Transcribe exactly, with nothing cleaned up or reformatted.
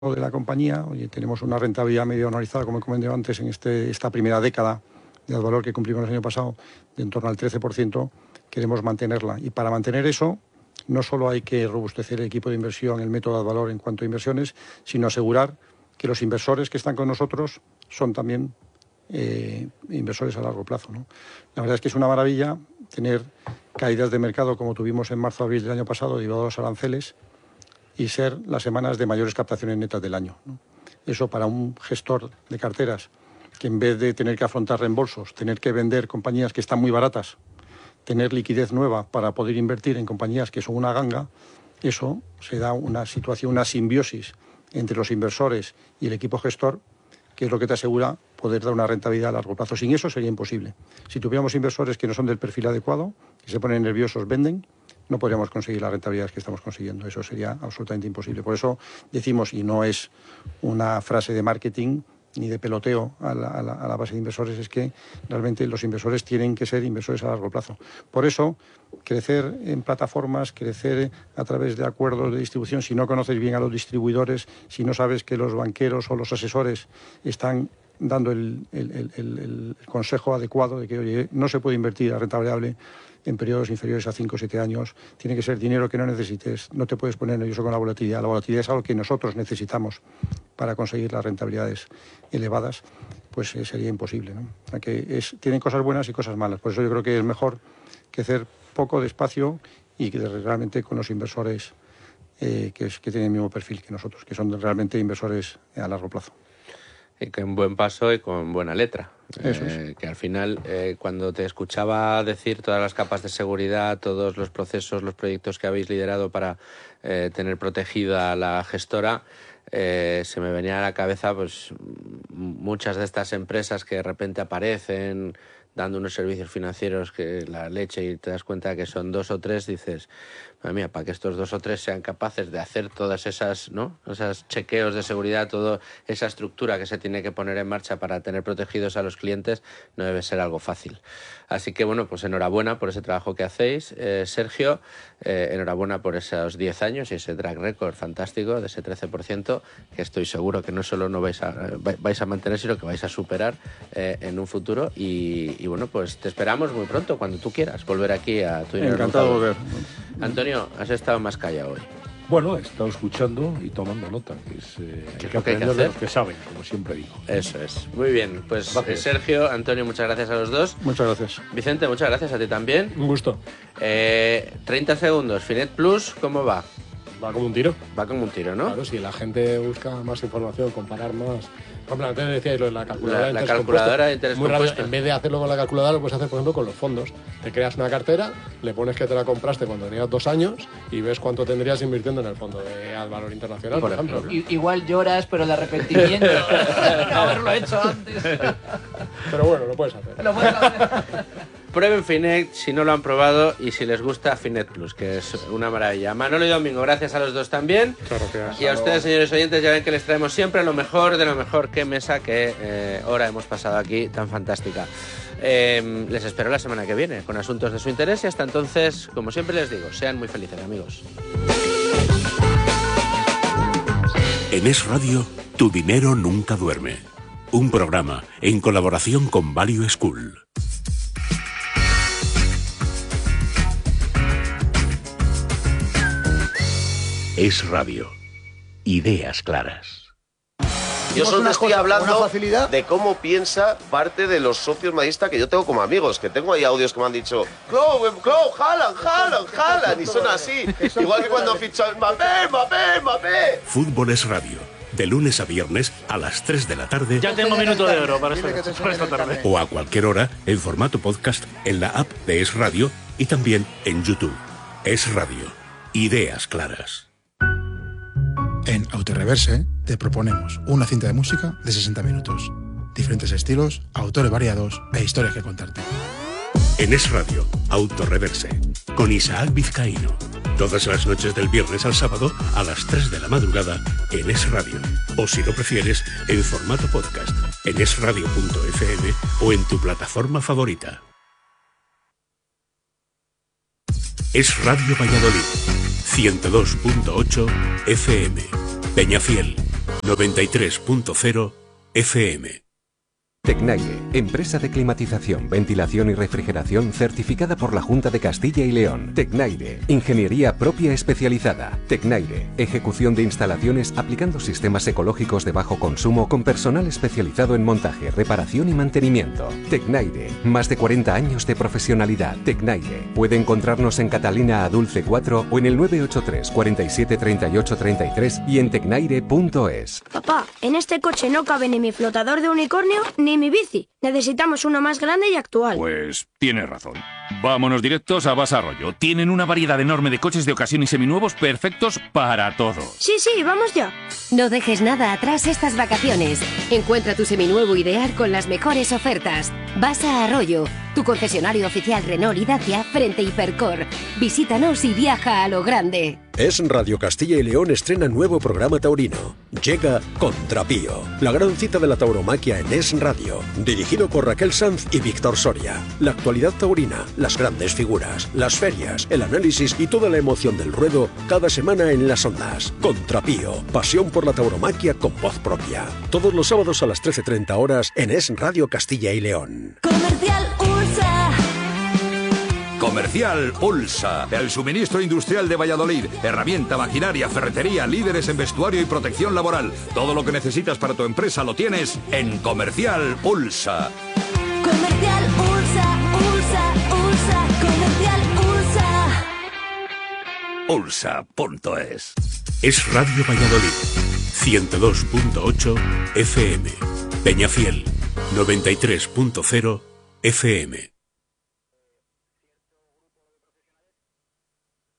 de la compañía. Oye, tenemos una rentabilidad medio anualizada, como he comentado antes, en este, esta primera década de Advalor que cumplimos el año pasado, de en torno al trece por ciento, queremos mantenerla. Y para mantener eso, no solo hay que robustecer el equipo de inversión, el método Advalor en cuanto a inversiones, sino asegurar que los inversores que están con nosotros son también eh, inversores a largo plazo, ¿no? La verdad es que es una maravilla tener caídas de mercado como tuvimos en marzo-abril del año pasado, debido a los aranceles, y ser las semanas de mayores captaciones netas del año, ¿no? Eso para un gestor de carteras que en vez de tener que afrontar reembolsos, tener que vender compañías que están muy baratas, tener liquidez nueva para poder invertir en compañías que son una ganga, eso se da una situación, una simbiosis entre los inversores y el equipo gestor, que es lo que te asegura poder dar una rentabilidad a largo plazo. Sin eso sería imposible. Si tuviéramos inversores que no son del perfil adecuado, que se ponen nerviosos, venden, no podríamos conseguir las rentabilidades que estamos consiguiendo. Eso sería absolutamente imposible. Por eso decimos, y no es una frase de marketing ni de peloteo a la, a la, a la base de inversores, es que realmente los inversores tienen que ser inversores a largo plazo. Por eso, crecer en plataformas, crecer a través de acuerdos de distribución, si no conoces bien a los distribuidores, si no sabes que los banqueros o los asesores están dando el, el, el, el, el consejo adecuado de que, oye, no se puede invertir a rentabilidad en periodos inferiores a cinco o siete años, tiene que ser dinero que no necesites, no te puedes poner nervioso con la volatilidad. La volatilidad es algo que nosotros necesitamos para conseguir las rentabilidades elevadas, pues eh, sería imposible, ¿no? O sea que es, tienen cosas buenas y cosas malas. Por eso yo creo que es mejor crecer poco, despacio y que realmente con los inversores eh, que, es, que tienen el mismo perfil que nosotros, que son realmente inversores a largo plazo. Y con buen paso y con buena letra. Eso eh, es. Que al final, eh, cuando te escuchaba decir todas las capas de seguridad, todos los procesos, los proyectos que habéis liderado para eh, tener protegida a la gestora, eh, se me venía a la cabeza pues muchas de estas empresas que de repente aparecen dando unos servicios financieros que la leche, y te das cuenta que son dos o tres, dices, madre mía, para que estos dos o tres sean capaces de hacer todas esas, ¿no?, esos chequeos de seguridad, toda esa estructura que se tiene que poner en marcha para tener protegidos a los clientes, no debe ser algo fácil. Así que, bueno, pues enhorabuena por ese trabajo que hacéis, eh, Sergio, eh, enhorabuena por esos diez años y ese track record fantástico de ese trece por ciento, que estoy seguro que no solo no vais a, vais a mantener, sino que vais a superar eh, en un futuro. Y, y bueno, pues te esperamos muy pronto, cuando tú quieras, volver aquí a Tu Dinero. Encantado de volver. Antonio, has estado más callado hoy. Bueno, he estado escuchando y tomando nota, que es, eh, hay que aprender de los que saben, como siempre digo. Eso es. Muy bien, pues eh, Sergio, Antonio, muchas gracias a los dos. Muchas gracias. Vicente, muchas gracias a ti también. Un gusto. Eh, treinta segundos, Finet Plus, ¿cómo va? Va como un tiro. Va como un tiro, ¿no? Claro, si la gente busca más información, comparar más... Por ejemplo, antes decíais lo de la calculadora La, de la calculadora de interés Muy compuesto. rápido. En vez de hacerlo con la calculadora, lo puedes hacer, por ejemplo, con los fondos. Te creas una cartera, le pones que te la compraste cuando tenías dos años y ves cuánto tendrías invirtiendo en el fondo de Advalor Internacional, por, por ejemplo. ejemplo. I, igual lloras, pero el arrepentimiento de haberlo hecho antes. Pero bueno, lo puedes hacer. Lo puedes hacer. Prueben Finet si no lo han probado y si les gusta Finet Plus, que es una maravilla. Manolo y Domingo, gracias a los dos también. Claro que y a ustedes, señores oyentes, ya ven que les traemos siempre lo mejor de lo mejor. Qué mesa, qué eh, hora hemos pasado aquí tan fantástica. Eh, les espero la semana que viene con asuntos de su interés y hasta entonces, como siempre les digo, sean muy felices, amigos. En Es Radio, Tu Dinero Nunca Duerme. Un programa en colaboración con Value School. Es Radio. Ideas claras. Yo solo te estoy hablando de cómo piensa parte de los socios madridistas que yo tengo como amigos, que tengo ahí audios que me han dicho Clow, Clow, Haaland, Haaland, Haaland, y son así. Igual que cuando fichan Mbappé, Mbappé, Mbappé. Fútbol es Radio. De lunes a viernes a las tres de la tarde. Ya tengo minuto de oro para esta, para esta tarde. O a cualquier hora en formato podcast en la app de Es Radio y también en YouTube. Es Radio. Ideas claras. En Autoreverse te proponemos una cinta de música de sesenta minutos. Diferentes estilos, autores variados e historias que contarte. En Es Radio, Autoreverse, con Isaac Vizcaíno. Todas las noches del viernes al sábado a las tres de la madrugada en Es Radio. O si lo prefieres, en formato podcast, en es radio punto efe eme o en tu plataforma favorita. Es Radio Valladolid, ciento dos punto ocho efe eme, Peñafiel, noventa y tres punto cero F M. Tecnaire, empresa de climatización, ventilación y refrigeración certificada por la Junta de Castilla y León. Tecnaire, ingeniería propia especializada. Tecnaire, ejecución de instalaciones aplicando sistemas ecológicos de bajo consumo con personal especializado en montaje, reparación y mantenimiento. Tecnaire, más de cuarenta años de profesionalidad. Tecnaire, puede encontrarnos en Catalina Adulce cuatro o en el nueve ocho tres, cuarenta y siete, treinta y ocho, treinta y tres y en tecnaire punto es. Papá, en este coche no cabe ni mi flotador de unicornio ni mi bici. Necesitamos uno más grande y actual. Pues tienes razón. Vámonos directos a Basa Arroyo. Tienen una variedad enorme de coches de ocasión y seminuevos perfectos para todo. Sí, sí, vamos ya. No dejes nada atrás estas vacaciones. Encuentra tu seminuevo ideal con las mejores ofertas. Basa Arroyo, tu concesionario oficial Renault y Dacia frente a Hipercor. Visítanos y viaja a lo grande. Es Radio Castilla y León estrena nuevo programa taurino. Llega Contrapío, la gran cita de la tauromaquia en Es Radio, dirigido por Raquel Sanz y Víctor Soria. La actualidad taurina, las grandes figuras, las ferias, el análisis y toda la emoción del ruedo cada semana en las ondas. Contrapío, pasión por la tauromaquia con voz propia. Todos los sábados a las trece treinta horas en Es Radio Castilla y León. Comercial Ursa. Comercial Ulsa, el suministro industrial de Valladolid. Herramienta, maquinaria, ferretería, líderes en vestuario y protección laboral. Todo lo que necesitas para tu empresa lo tienes en Comercial Ulsa. Comercial Ursa, Ursa, Ursa, Comercial Ursa. Ulsa punto es. Es Radio Valladolid, ciento dos punto ocho F M. Peñafiel, noventa y tres punto cero F M.